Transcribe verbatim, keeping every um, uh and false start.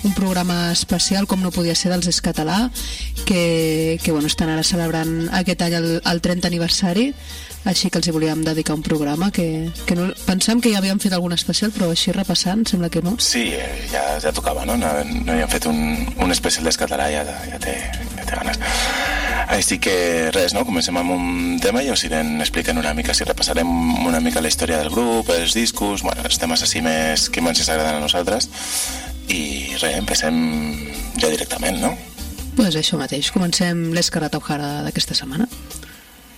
un programa especial, com no podia ser, dels És Català, que, que bueno, estan ara celebrant aquest any el, el trenta aniversari, així que els hi volíem dedicar un programa que, que no, pensem que ja havíem fet algun especial, però així repassant sembla que no. Sí, eh, ja, ja tocava, no? No, no havíem fet un, un especial d'És Català, ja, ja, té, ja té ganes. Així que res, no? Comencem amb un tema i us irem explicant una mica, si repassarem una mica la història del grup, els discos, bueno, els temes així més que més ens agraden a nosaltres, i res, empecem ja directament, no? Doncs pues això mateix, comencem l'Escarra Taujara d'aquesta setmana.